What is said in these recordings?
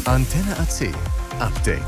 Antenne AC Update.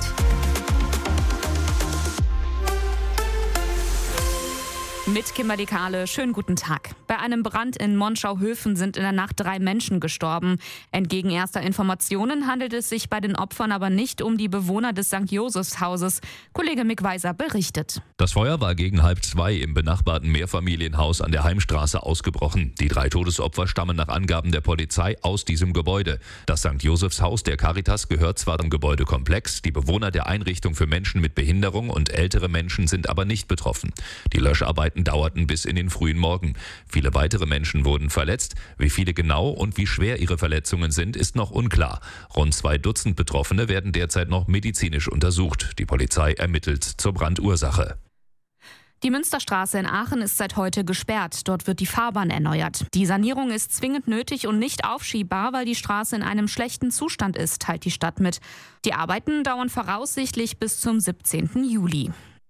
Mit Kimberly Kahle, schönen guten Tag. Bei einem Brand in Monschau-Höfen sind in der Nacht 3 Menschen gestorben. Entgegen erster Informationen handelt es sich bei den Opfern aber nicht um die Bewohner des St. Josephs-Hauses. Kollege Mick Weiser berichtet. Das Feuer war gegen 1:30 im benachbarten Mehrfamilienhaus an der Heimstraße ausgebrochen. Die 3 Todesopfer stammen nach Angaben der Polizei aus diesem Gebäude. Das St. Josephs-Haus der Caritas gehört zwar zum Gebäudekomplex, die Bewohner der Einrichtung für Menschen mit Behinderung und ältere Menschen sind aber nicht betroffen. Die Löscharbeiten dauerten bis in den frühen Morgen. Viele weitere Menschen wurden verletzt. Wie viele genau und wie schwer ihre Verletzungen sind, ist noch unklar. Rund 2 Dutzend Betroffene werden derzeit noch medizinisch untersucht. Die Polizei ermittelt zur Brandursache. Die Münsterstraße in Aachen ist seit heute gesperrt. Dort wird die Fahrbahn erneuert. Die Sanierung ist zwingend nötig und nicht aufschiebbar, weil die Straße in einem schlechten Zustand ist, teilt die Stadt mit. Die Arbeiten dauern voraussichtlich bis zum 17. Juli.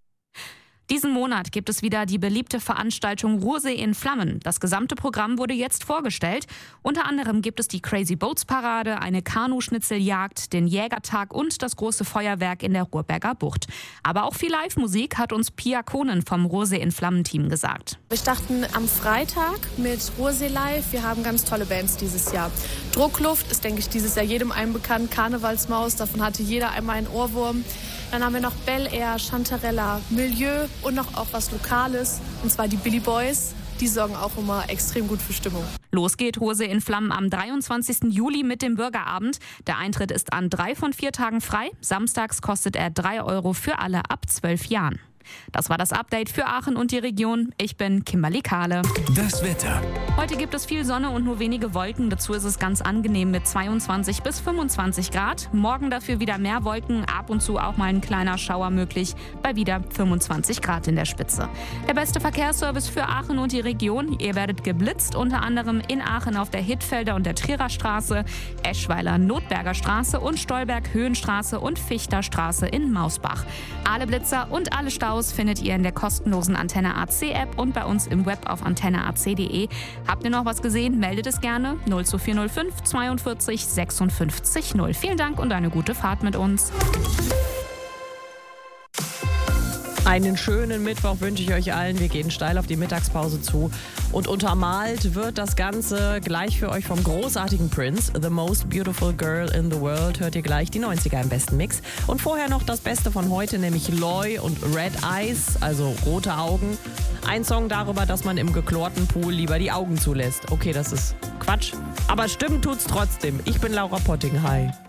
Diesen Monat gibt es wieder die beliebte Veranstaltung Ruhrsee in Flammen. Das gesamte Programm wurde jetzt vorgestellt. Unter anderem gibt es die Crazy Boats Parade, eine Kanuschnitzeljagd, den Jägertag und das große Feuerwerk in der Ruhrberger Bucht. Aber auch viel Live-Musik, hat uns Pia Kohnen vom Ruhrsee in Flammen Team gesagt. Wir starten am Freitag mit Ruhrsee Live. Wir haben ganz tolle Bands dieses Jahr. Druckluft ist, denke ich, dieses Jahr jedem einen bekannt. Karnevalsmaus, davon hatte jeder einmal einen Ohrwurm. Dann haben wir noch Bel Air, Chantarella, Milieu und noch auch was Lokales, und zwar die Billy Boys. Die sorgen auch immer extrem gut für Stimmung. Los geht Ruhrsee in Flammen am 23. Juli mit dem Bürgerabend. Der Eintritt ist an 3 von 4 Tagen frei. Samstags kostet er 3 € für alle ab 12 Jahren. Das war das Update für Aachen und die Region. Ich bin Kimberly Kahle. Das Wetter. Heute gibt es viel Sonne und nur wenige Wolken. Dazu ist es ganz angenehm mit 22 bis 25 Grad. Morgen dafür wieder mehr Wolken, ab und zu auch mal ein kleiner Schauer möglich, bei wieder 25 Grad in der Spitze. Der beste Verkehrsservice für Aachen und die Region. Ihr werdet geblitzt, unter anderem in Aachen auf der Hittfelder und der Trierer Straße, Eschweiler Notberger Straße und Stolberg Höhenstraße und Fichter Straße in Mausbach. Alle Blitzer und alle Staus findet ihr in der kostenlosen Antenne AC App und bei uns im Web auf antenneac.de. Habt ihr noch was gesehen? Meldet es gerne 02405 42 56 0. Vielen Dank und eine gute Fahrt mit uns. Einen schönen Mittwoch wünsche ich euch allen. Wir gehen steil auf die Mittagspause zu. Und untermalt wird das Ganze gleich für euch vom großartigen Prince. The Most Beautiful Girl in the World. Hört ihr gleich, die 90er im besten Mix. Und vorher noch das Beste von heute, nämlich Loy und Red Eyes, also rote Augen. Ein Song darüber, dass man im geklorten Pool lieber die Augen zulässt. Okay, das ist Quatsch. Aber stimmen tut's trotzdem. Ich bin Laura Potting. Hi.